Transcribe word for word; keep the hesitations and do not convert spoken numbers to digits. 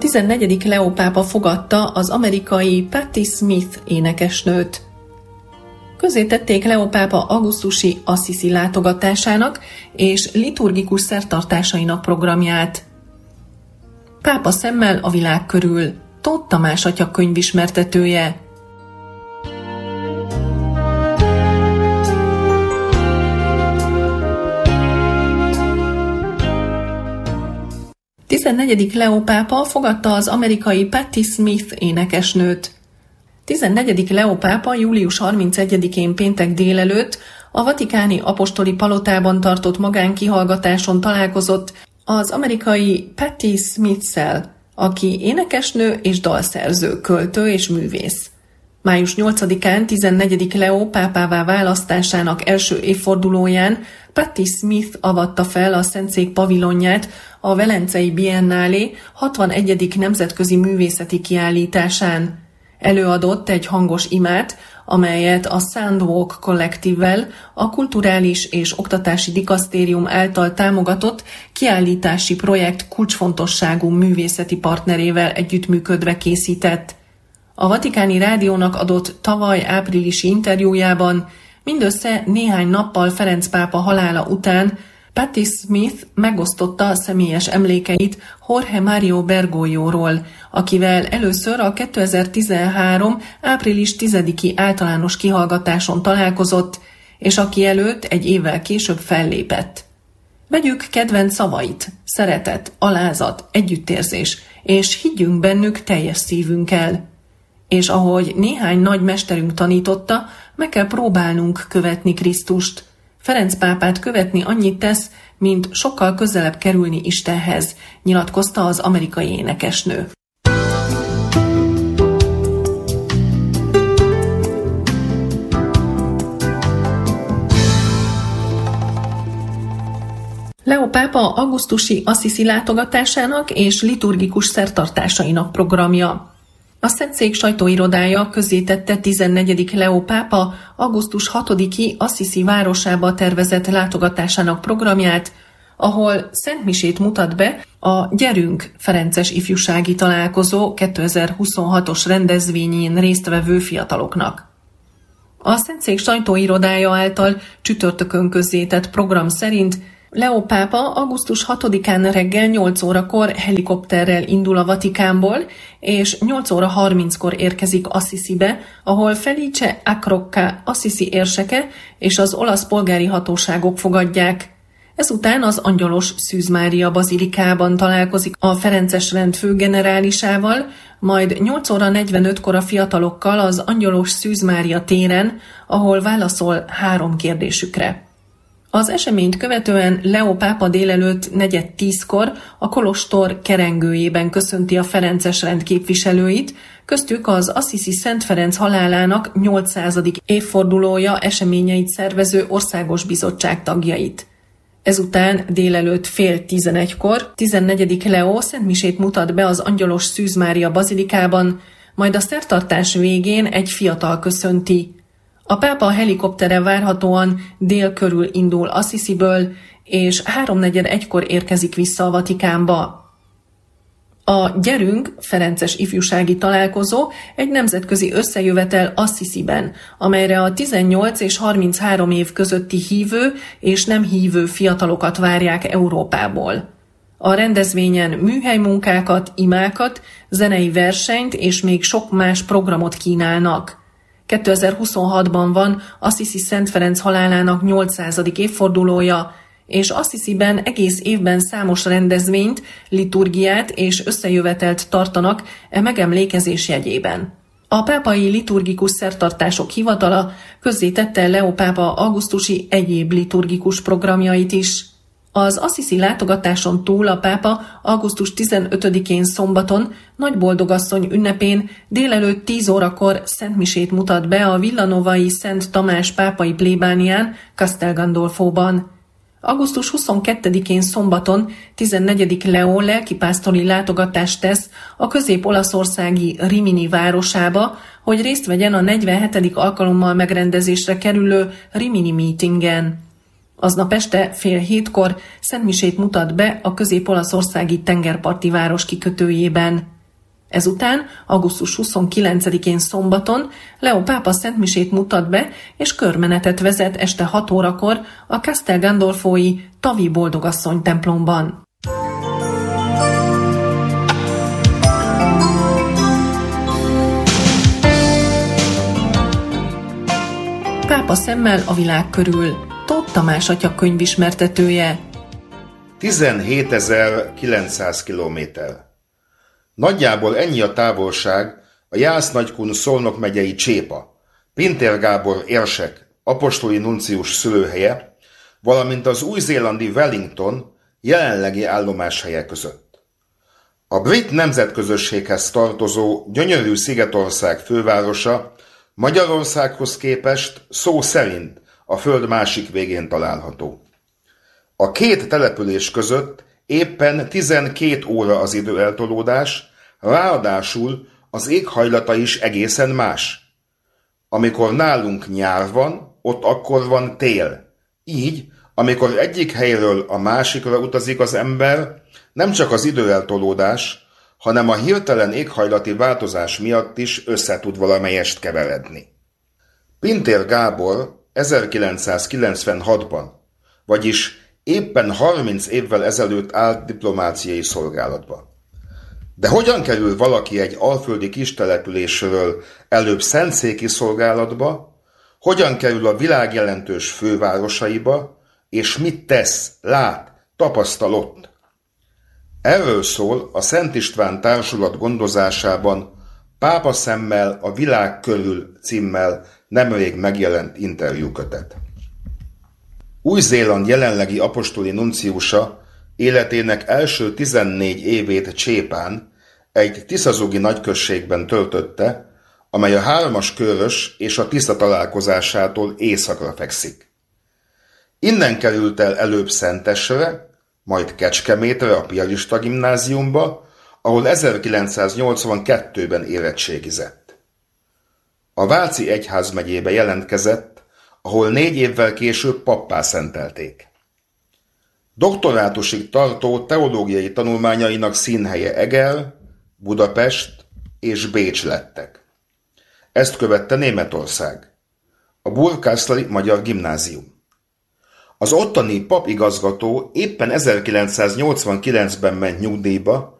tizennegyedik Leó pápa fogadta az amerikai Patti Smith énekesnőt. Közzétették Leó pápa augusztusi Assisi látogatásának és liturgikus szertartásainak programját. Pápa szemmel a világ körül. Tóth Tamás atya könyvismertetője. tizennegyedik Leó pápa fogadta az amerikai Patti Smith énekesnőt. tizennegyedik Leó pápa július harmincegyedikén péntek délelőtt a vatikáni apostoli palotában tartott magánkihallgatáson találkozott az amerikai Patti Smith-szel, aki énekesnő és dalszerző, költő és művész. május nyolcadikán tizennegyedik Leó pápává választásának első évfordulóján Patti Smith avatta fel a Szentszék pavilonját a Velencei Biennálé hatvanegyedik nemzetközi művészeti kiállításán. Előadott egy hangos imát, amelyet a Soundwalk kollektívvel, a Kulturális és Oktatási Dikasztérium által támogatott kiállítási projekt kulcsfontosságú művészeti partnerével együttműködve készített. A Vatikáni Rádiónak adott tavaly áprilisi interjújában mindössze néhány nappal Ferenc pápa halála után Patti Smith megosztotta a személyes emlékeit Jorge Mario Bergoglóról, akivel először a kétezer-tizenhárom április tizediki általános kihallgatáson találkozott, és aki előtt egy évvel később fellépett. Vegyük kedvenc szavait, szeretet, alázat, együttérzés, és higgyünk bennük teljes szívünkkel. És ahogy néhány nagy mesterünk tanította, meg kell próbálnunk követni Krisztust. Ferenc pápát követni annyit tesz, mint sokkal közelebb kerülni Istenhez, nyilatkozta az amerikai énekesnő. Leó pápa augusztusi Assisi látogatásának és liturgikus szertartásainak programja. A Szentszék sajtóirodája közzétette tizennegyedik Leó pápa augusztus hatodiki Assisi városába tervezett látogatásának programját, ahol szentmisét mutat be a Gyerünk Ferences ifjúsági találkozó kétezer-huszonhatos rendezvényén résztvevő fiataloknak. A Szentszék sajtóirodája által csütörtökön közzétett program szerint Leó pápa augusztus hatodikán reggel nyolc órakor helikopterrel indul a Vatikánból, és nyolc óra harminckor érkezik Assisibe, ahol Felice Acrocca Assisi érseke és az olasz polgári hatóságok fogadják. Ezután az Angyalos Szűz Mária bazilikában találkozik a Ferences rend főgenerálisával, majd nyolc óra negyvenötkor a fiatalokkal az Angyalos Szűz Mária téren, ahol válaszol három kérdésükre. Az eseményt követően Leó pápa délelőtt negyed tízkor a kolostor kerengőjében köszönti a Ferences rend képviselőit, köztük az Assisi Szent Ferenc halálának nyolcszázadik évfordulója eseményeit szervező országos bizottság tagjait. Ezután délelőtt fél tizenegykor tizennegyedik Leó szentmisét mutat be az Angyalos Szűz Mária bazilikában, majd a szertartás végén egy fiatal köszönti. A pápa helikoptere várhatóan dél körül indul Assisiből, és háromnegyed egykor érkezik vissza a Vatikánba. A Gyerünk Ferences ifjúsági találkozó egy nemzetközi összejövetel Assisiben, amelyre a tizennyolc és harminchárom év közötti hívő és nem hívő fiatalokat várják Európából. A rendezvényen műhelymunkákat, imákat, zenei versenyt és még sok más programot kínálnak. kétezer-huszonhatban van Assisi Szent Ferenc halálának nyolcszázadik évfordulója, és Assisiben egész évben számos rendezvényt, liturgiát és összejövetelt tartanak e megemlékezés jegyében. A pápai liturgikus szertartások hivatala közzétette Leó pápa augusztusi egyéb liturgikus programjait is. Az Assisi látogatáson túl a pápa augusztus tizenötödikén szombaton Nagyboldogasszony ünnepén délelőtt tíz órakor szentmisét mutat be a villanovai Szent Tamás pápai plébánián Castel Gandolfóban. augusztus huszonkettedikén szombaton tizennegyedik Leó lelkipásztori látogatást tesz a közép-olaszországi Rimini városába, hogy részt vegyen a negyvenhetedik alkalommal megrendezésre kerülő Rimini meetingen. Aznap este fél hétkor szentmisét mutat be a közép-olaszországi tengerparti város kikötőjében. Ezután, augusztus huszonkilencedikén szombaton Leó pápa szentmisét mutat be, és körmenetet vezet este hat órakor a Castel Gandolfói Tavi Boldogasszony templomban. Pápa szemmel a világ körül. Tóth Tamás atya könyvismertetője. tizenhétezer-kilencszáz kilométer. Nagyjából ennyi a távolság a Jász-Nagykun Szolnok megyei Csépa, Pintér Gábor érsek, apostoli nuncius szülőhelye, valamint az új-zélandi Wellington jelenlegi állomáshelye között. A brit nemzetközösséghez tartozó gyönyörű szigetország fővárosa Magyarországhoz képest szó szerint a föld másik végén található. A két település között éppen tizenkét óra az időeltolódás, ráadásul az éghajlata is egészen más. Amikor nálunk nyár van, ott akkor van tél. Így, amikor egyik helyről a másikra utazik az ember, nem csak az időeltolódás, hanem a hirtelen éghajlati változás miatt is össze tud valamelyest keveredni. Pintér Gábor ezerkilencszázkilencvenhatban, vagyis éppen harminc évvel ezelőtt állt diplomáciai szolgálatba. De hogyan kerül valaki egy alföldi kistelepülésről előbb szentszéki szolgálatba, hogyan kerül a világ jelentős fővárosaiba, és mit tesz, lát, tapasztal ott? Erről szól a Szent István Társulat gondozásában Pápa szemmel a világ körül címmel nemrég megjelent interjúkötet. Új-Zéland jelenlegi apostoli nunciusa életének első tizennégy évét Csépán, egy tiszazugi nagyközségben töltötte, amely a Hármas Körös és a Tisza találkozásától északra fekszik. Innen került el előbb Szentesre, majd Kecskemétre a piarista gimnáziumba, ahol ezerkilencszáznyolcvankettőben érettségizett. A Váci egyházmegyébe jelentkezett, ahol négy évvel később pappá szentelték. Doktorátusig tartó teológiai tanulmányainak színhelye Eger, Budapest és Bécs lettek. Ezt követte Németország, a Burgkászli Magyar Gimnázium. Az ottani papigazgató éppen ezerkilencszáznyolcvankilencben ment nyugdíjba,